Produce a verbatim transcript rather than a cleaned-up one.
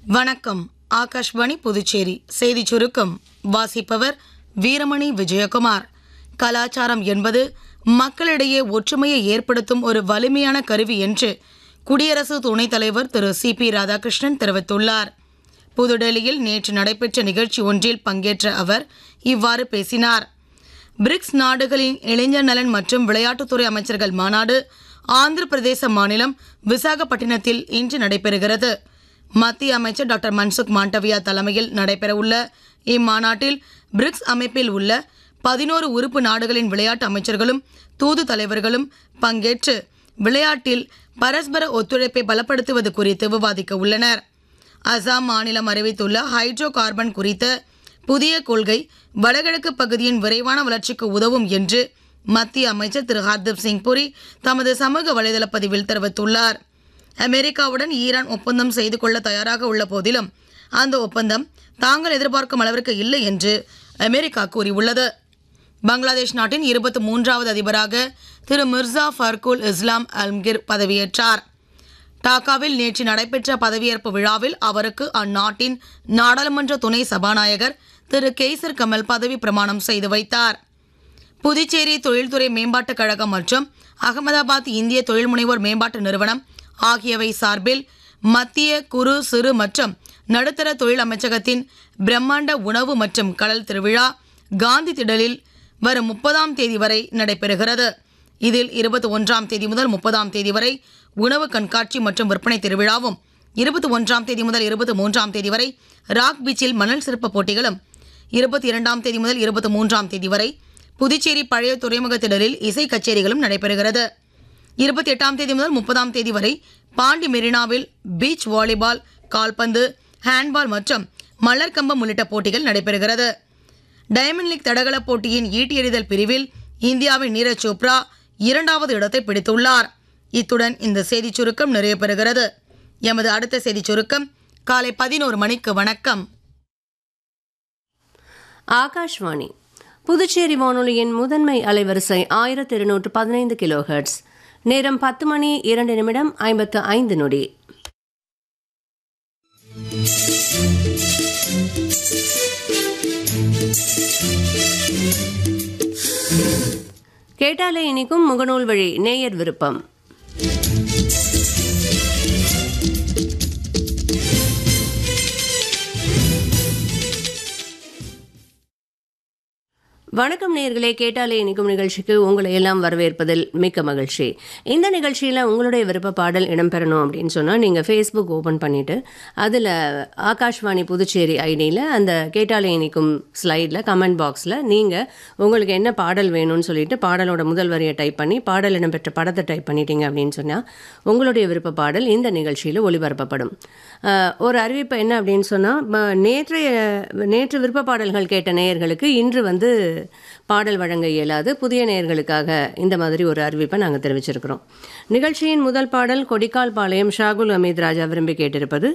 வணக்கம். ஆகாஷ்வாணி புதுச்சேரி செய்திச் சுருக்கம் வாசிப்பவர் வீரமணி விஜயகுமார். கலாச்சாரம் என்பது மக்களிடையே ஒற்றுமையை ஏற்படுத்தும் ஒரு வலிமையான கருவி என்று குடியரசு துணைத் தலைவர் திரு சி பி ராதாகிருஷ்ணன் தெரிவித்துள்ளார். புதுடெல்லியில் நேற்று நடைபெற்ற நிகழ்ச்சி ஒன்றில் பங்கேற்ற அவர் இவ்வாறு பேசினார். பிரிக்ஸ் நாடுகளின் இளைஞர் நலன் மற்றும் விளையாட்டுத்துறை அமைச்சர்கள் மாநாடு ஆந்திர பிரதேச மாநிலம் விசாகப்பட்டினத்தில் இன்று நடைபெறுகிறது. மத்திய அமைச்சர் டாக்டர் மன்சுக் மாண்டவியா தலைமையில் நடைபெறவுள்ள இம்மாநாட்டில் பிரிக்ஸ் அமைப்பில் உள்ள பதினோரு உறுப்பு நாடுகளின் விளையாட்டு அமைச்சர்களும் தூது தலைவர்களும் பங்கேற்று விளையாட்டில் பரஸ்பர ஒத்துழைப்பை பலப்படுத்துவது குறித்து விவாதிக்க உள்ளனர். அசாம் மாநிலம் அறிவித்துள்ள ஹைட்ரோ கார்பன் குறித்த புதிய கொள்கை வடகிழக்கு பகுதியின் விரைவான வளர்ச்சிக்கு உதவும் என்று மத்திய அமைச்சர் திரு ஹர்தீப் சிங் புரி தமது சமூக வலைதள பதிவில் தெரிவித்துள்ளார். அமெரிக்காவுடன் ஈரான் ஒப்பந்தம் செய்து கொள்ள தயாராக உள்ள போதிலும் அந்த ஒப்பந்தம் தாங்கள் எதிர்பார்க்கும் அளவிற்கு இல்லை என்று அமெரிக்கா கூறியுள்ளது. பங்களாதேஷ் நாட்டின் இருபத்தி மூன்றாவது அதிபராக திரு மிர்சா ஃபர்குல் இஸ்லாம் அல்ம்கிர் பதவியேற்றார். டாக்காவில் நேற்று நடைபெற்ற பதவியேற்பு விழாவில் அவருக்கு அந்நாட்டின் நாடாளுமன்ற துணை சபாநாயகர் திரு கெய்சர் கமல் பதவி பிரமாணம் செய்து வைத்தார். புதுச்சேரி தொழில்துறை மேம்பாட்டுக் கழகம் மற்றும் அகமதாபாத் இந்திய தொழில் முனைவோர் மேம்பாட்டு நிறுவனம் ஆகியவை சார்பில் மத்திய குறு சிறு மற்றும் நடுத்தர தொழில் அமைச்சகத்தின் பிரம்மாண்ட உணவு மற்றும் கடல் திருவிழா காந்தி திடலில் வரும் முப்பதாம் தேதி வரை நடைபெறுகிறது. இதில் இருபத்தி ஒன்றாம் தேதி முதல் முப்பதாம் தேதி வரை உணவு கண்காட்சி மற்றும் விற்பனை திருவிழாவும், இருபத்தி ஒன்றாம் தேதி முதல் இருபத்தி மூன்றாம் தேதி வரை ராக் பீச்சில் மணல் சிற்ப போட்டிகளும், இருபத்தி இரண்டாம் தேதி முதல் இருபத்தி மூன்றாம் தேதி வரை புதுச்சேரி பழைய துறைமுக திடலில் இசை கச்சேரிகளும் நடைபெறுகிறது. இருபத்தி எட்டாம் தேதி முதல் முப்பதாம் தேதி வரை பாண்டி மெரினாவில் பீச் வாலிபால், கால்பந்து, ஹேண்ட்பால் மற்றும் மலர்கம்பம் உள்ளிட்ட போட்டிகள் நடைபெறுகிறது. டைமண்ட் லீக் தடகள போட்டியின் ஈட்டி எறிதல் பிரிவில் இந்தியாவின் நீரஜ் சோப்ரா இரண்டாவது இடத்தை பிடித்துள்ளார். இத்துடன் இந்த செய்திச் சுருக்கம் நிறைவு பெறுகிறது. எமது அடுத்த செய்திச் சுருக்கம் காலை பதினோரு மணிக்கு. வணக்கம். ஆகாஷ்வாணி புதுச்சேரி வானொலியின் முதன்மை அலைவரிசை ஆயிரத்தி இருநூற்று பதினைந்து கிலோ ஹெர்ட்ஸ். நேரம் பத்து மணி இரண்டு நிமிடம் ஐம்பத்து ஐந்து நொடி. கேட்டாலே இனிக்கும் முகநூல் வழி நேயர் விருப்பம். வணக்கம் நேயர்களே, கேட்டாலே இனிக்கும் நிகழ்ச்சிக்கு உங்களை எல்லாம் வரவேற்பதில் மிக்க மகிழ்ச்சி. இந்த நிகழ்ச்சியில் உங்களுடைய விருப்ப பாடல் இடம்பெறணும் அப்படின்னு சொன்னால் நீங்கள் ஃபேஸ்புக் ஓப்பன் பண்ணிவிட்டு அதில் ஆகாஷ்வாணி புதுச்சேரி ஐடியில் அந்த கேட்டாலே இனிக்கும் ஸ்லைடில் கமெண்ட் பாக்ஸில் நீங்கள் உங்களுக்கு என்ன பாடல் வேணும்னு சொல்லிட்டு பாடலோட முதல் வரியை டைப் பண்ணி பாடல் இடம்பெற்ற படத்தை டைப் பண்ணிட்டீங்க அப்படின்னு சொன்னால் உங்களுடைய விருப்ப பாடல் இந்த நிகழ்ச்சியில் ஒளிபரப்பப்படும். ஒரு அறிவிப்பு என்ன அப்படின்னு சொன்னால், நேற்றைய நேற்று விருப்ப பாடல்கள் கேட்ட நேயர்களுக்கு இன்று வந்து பாடல் வழங்க இயலாது. புதிய நேயர்களுக்காக இந்த மாதிரி ஒரு அறிவிப்பை நாங்கள் தெரிவிச்சிருக்கிறோம். நிகழ்ச்சியின் முதல் பாடல் கொடிக்கால் பாளையம் ஷாகுல் அமீத் ராஜா விரும்பி கேட்டிருப்பது